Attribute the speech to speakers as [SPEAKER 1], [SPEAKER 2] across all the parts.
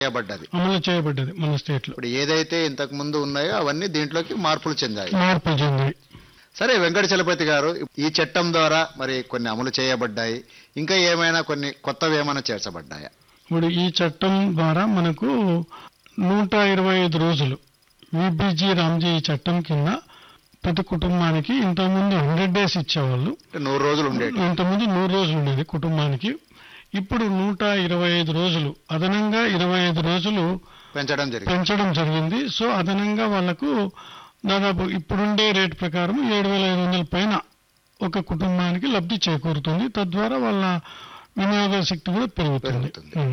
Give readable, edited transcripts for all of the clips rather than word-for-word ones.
[SPEAKER 1] చేయబడ్డది మన స్టేట్ లో.
[SPEAKER 2] ఇప్పుడు ఏదైతే ఇంతకు ముందు ఉన్నాయో అవన్నీ దీంట్లోకి మార్పులు చెందాయి. సరే వెంకట చలపతి గారు, ఈ చట్టం ద్వారా మరి కొన్ని అమలు చేయబడ్డాయి, ఇంకా ఏమైనా కొన్ని కొత్తవి ఏమైనా చేర్చబడ్డాయా?
[SPEAKER 1] ఇప్పుడు ఈ చట్టం ద్వారా మనకు 125 రోజులు విబిజి రామ్జీ ఈ చట్టం కింద ప్రతి కుటుంబానికి ఇంతకుముందు 100 days ఇచ్చేవాళ్ళు,
[SPEAKER 2] 100 రోజులు ఉండేది.
[SPEAKER 1] ఇంతకుముందు 100 రోజులు ఉండేది కుటుంబానికి. ఇప్పుడు 125 రోజులు అదనంగా 25 రోజులు పెంచడం జరిగింది. సో అదనంగా వాళ్లకు దాదాపు ఇప్పుడుండే రేటు ప్రకారం 7,500 పైన ఒక కుటుంబానికి లబ్ధి చేకూరుతుంది. తద్వారా వాళ్ళ వినియోగ శక్తి కూడా పెరుగుతుంది.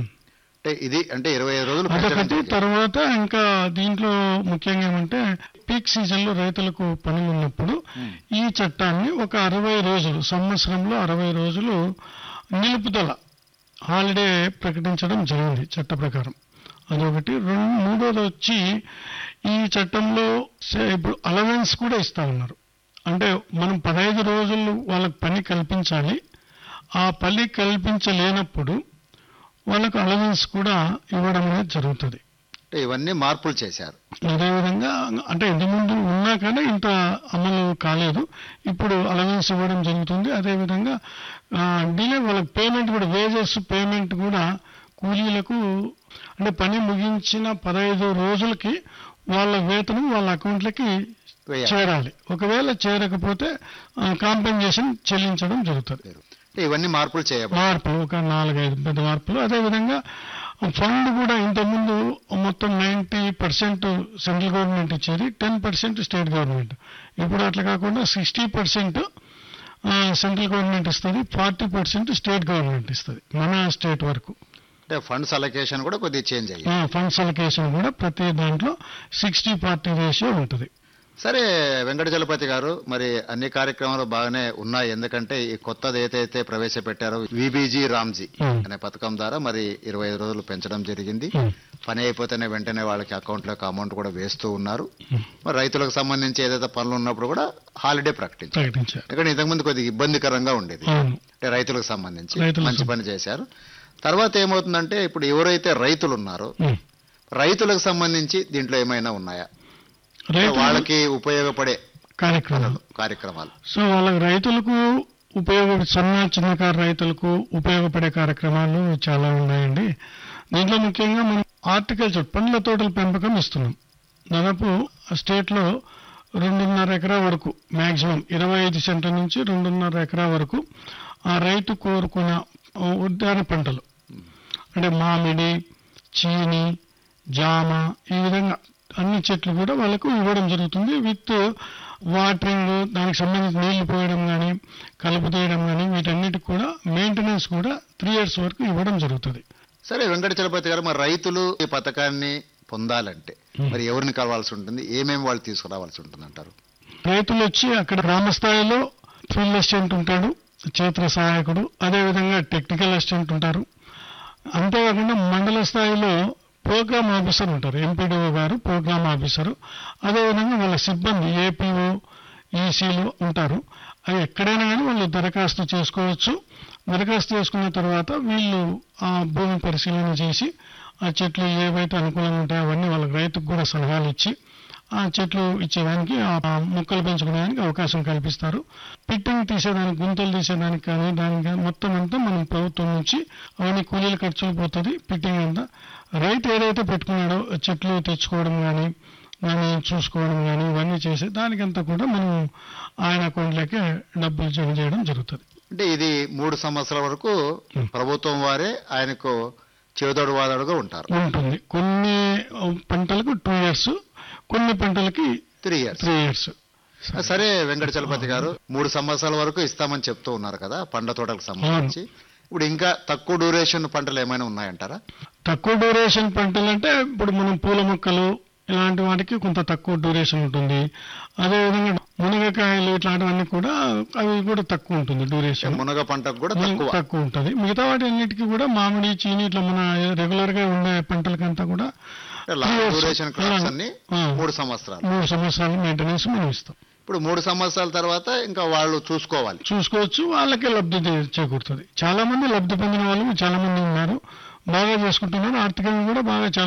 [SPEAKER 2] ఇది అంటే 25 రోజులు
[SPEAKER 1] అదొకటి. తర్వాత ఇంకా దీంట్లో ముఖ్యంగా ఏమంటే పీక్ సీజన్ లో రైతులకు పనులు ఉన్నప్పుడు ఈ చట్టాన్ని ఒక 60 రోజులు, సంవత్సరంలో 60 రోజులు నిలుపుదల హాలిడే ప్రకటించడం జరిగింది చట్ట ప్రకారం. అదొకటి. మూడోది వచ్చి ఈ చట్టంలో ఇప్పుడు అలవెన్స్ కూడా ఇస్తా ఉన్నారు. అంటే మనం 15 రోజులు వాళ్ళకి పని కల్పించాలి. ఆ పని కల్పించలేనప్పుడు వాళ్ళకు అలవెన్స్ కూడా ఇవ్వడం అనేది జరుగుతుంది.
[SPEAKER 2] ఇవన్నీ మార్పులు చేశారు.
[SPEAKER 1] అదేవిధంగా అంటే ఇంతకుముందు ఉన్నా కానీ ఇంత అమలు కాలేదు. ఇప్పుడు అలవెన్స్ ఇవ్వడం జరుగుతుంది. అదేవిధంగా డిలే వాళ్ళకి పేమెంట్ కూడా, వేజెస్ పేమెంట్ కూడా కూలీలకు అంటే పని ముగించిన 15 రోజులకి వాళ్ళ వేతనం వాళ్ళ అకౌంట్లకి చేరాలి. ఒకవేళ చేరకపోతే కాంపెన్సేషన్ చెల్లించడం జరుగుతుంది.
[SPEAKER 2] ఇవన్నీ మార్పులు
[SPEAKER 1] ఒక 4-5 పెద్ద మార్పులు. అదేవిధంగా ఫండ్ కూడా ఇంతకుముందు మొత్తం 90% సెంట్రల్ గవర్నమెంట్ ఇచ్చేది, 10% స్టేట్ గవర్నమెంట్. ఇప్పుడు అట్లా కాకుండా 60% సెంట్రల్ గవర్నమెంట్ ఇస్తుంది, 40% స్టేట్ గవర్నమెంట్ ఇస్తుంది మన స్టేట్ వరకు.
[SPEAKER 2] ఫండ్స్ అలొకేషన్ కూడా కొద్దిగా చేంజ్ అయ్యింది.
[SPEAKER 1] ఫండ్స్ అలొకేషన్ కూడా ప్రతి దాంట్లో 60-40 రేషియో ఉంటుంది.
[SPEAKER 2] సరే వెంకట చలపతి గారు, మరి అన్ని కార్యక్రమాలు బాగానే ఉన్నాయి. ఎందుకంటే ఈ కొత్తది ఏదైతే ప్రవేశపెట్టారో విబిజి రామ్జీ అనే పథకం ద్వారా మరి 25 రోజులు పెంచడం జరిగింది. పని అయిపోతేనే వెంటనే వాళ్ళకి అకౌంట్లోకి అమౌంట్ కూడా వేస్తూ ఉన్నారు. మరి రైతులకు సంబంధించి ఏదైతే పనులు ఉన్నప్పుడు కూడా హాలిడే ప్రకటించారు. ఎందుకంటే ఇంతకుముందు కొద్దిగా ఇబ్బందికరంగా ఉండేది. అంటే రైతులకు సంబంధించి మంచి పని చేశారు. తర్వాత ఏమవుతుందంటే ఇప్పుడు ఎవరైతే రైతులు ఉన్నారో రైతులకు సంబంధించి దీంట్లో ఏమైనా ఉన్నాయా, వాళ్ళకి ఉపయోగపడే కార్యక్రమాలు?
[SPEAKER 1] సో వాళ్ళకి రైతులకు చిన్నకారు రైతులకు ఉపయోగపడే కార్యక్రమాలు చాలా ఉన్నాయండి. దీంట్లో ముఖ్యంగా మనం హార్టికల్చర్ పండ్ల తోటల పెంపకం ఇస్తున్నాం. దాదాపు స్టేట్ లో 2.5 ఎకరా వరకు మాక్సిమం 25 సెంట్ల నుంచి 2.5 ఎకరా వరకు ఆ రైతు కోరుకున్న ఉద్యాన పంటలు అంటే మామిడి, చీని, జామ, ఈ విధంగా అన్ని చెట్లు కూడా వాళ్ళకు ఇవ్వడం జరుగుతుంది. విత్ వాటరింగ్, దానికి సంబంధించి నీళ్లు పోయడం కానీ, కలుపు తీయడం కానీ, వీటన్నిటికి కూడా మెయింటెనెన్స్ కూడా 3 years వరకు ఇవ్వడం జరుగుతుంది.
[SPEAKER 2] సరే వెంకట చలపతి గారు, మరి రైతులు ఈ పథకాన్ని పొందాలంటే మరి ఎవరిని కలవాల్సి ఉంటుంది, ఏమేమి వాళ్ళు తీసుకురావాల్సి ఉంటుంది అంటారు?
[SPEAKER 1] రైతులు వచ్చి అక్కడ గ్రామ స్థాయిలో ఫీల్డ్ అసిస్టెంట్ ఉంటాడు, క్షేత్ర సహాయకుడు, అదేవిధంగా టెక్నికల్ అసిస్టెంట్ ఉంటారు. అంతేకాకుండా మండల స్థాయిలో ప్రోగ్రామ్ ఆఫీసర్ ఉంటారు, ఎంపీడీఓ గారు ప్రోగ్రామ్ ఆఫీసరు. అదేవిధంగా వాళ్ళ సిబ్బంది ఏపీఓ, ఈసీలు ఉంటారు. అవి ఎక్కడైనా కానీ వాళ్ళు దరఖాస్తు చేసుకోవచ్చు. దరఖాస్తు చేసుకున్న తర్వాత వీళ్ళు ఆ భూమి పరిశీలన చేసి ఆ చెట్లు ఏవైతే అనుకూలంగా ఉంటాయో అవన్నీ వాళ్ళకి రైతుకు కూడా సలహాలు ఇచ్చి ఆ చెట్లు ఇచ్చేదానికి, ఆ మొక్కలు పెంచుకునేదానికి అవకాశం కల్పిస్తారు. పిట్టింగ్ తీసేదానికి, గుంతలు తీసేదానికి కానీ దానికి మొత్తం అంతా మనం ప్రభుత్వం నుంచి అవన్నీ కూలీల ఖర్చులు పోతుంది. పిట్టింగ్ అంతా రైతు ఏదైతే పెట్టుకున్నాడో చెట్లు తెచ్చుకోవడం కానీ, దాన్ని చూసుకోవడం కానీ, ఇవన్నీ చేసి దానికంతా కూడా మనం ఆయన అకౌంట్లోకి డబ్బులు జమ చేయడం జరుగుతుంది.
[SPEAKER 2] అంటే ఇది 3 సంవత్సరాల వరకు ప్రభుత్వం వారే ఆయనకు చేదోడు వాదోడుగా ఉంటుంది.
[SPEAKER 1] కొన్ని పంటలకు 2 years, కొన్ని పంటలకి
[SPEAKER 2] 3 years. సరే వెంకట చలపతి గారు, 3 సంవత్సరాల వరకు ఇస్తామని చెప్తూ ఉన్నారు కదా పండ్ల తోటలకు సంబంధించి. ఇప్పుడు ఇంకా తక్కువ డ్యూరేషన్ పంటలు ఏమైనా ఉన్నాయంటారా?
[SPEAKER 1] తక్కువ డ్యూరేషన్ పంటలు అంటే ఇప్పుడు మనం పూల మొక్కలు ఇలాంటి వాటికి కొంత తక్కువ డ్యూరేషన్ ఉంటుంది. అదేవిధంగా మునగకాయలు ఇట్లాంటివన్నీ కూడా అవి కూడా తక్కువ ఉంటుంది డ్యూరేషన్.
[SPEAKER 2] మునగ పంటకు కూడా
[SPEAKER 1] తక్కువ ఉంటుంది. మిగతా వాటి అన్నిటికీ కూడా మామిడి, చీని ఇట్లా మన రెగ్యులర్ గా ఉండే పంటలకంతా కూడా
[SPEAKER 2] 3
[SPEAKER 1] సంవత్సరాలు మెయింటెనెన్స్ మనం ఇస్తాం.
[SPEAKER 2] ఇప్పుడు 3 సంవత్సరాల తర్వాత ఇంకా వాళ్ళు చూసుకోవచ్చు,
[SPEAKER 1] వాళ్ళకే లబ్ధి చేకూరుతుంది. చాలా మంది లబ్ధి పొందిన వాళ్ళు చాలా మంది ఉన్నారు. బాగా చేసుకుంటున్నాడు, ఆర్థికంగా కూడా బాగా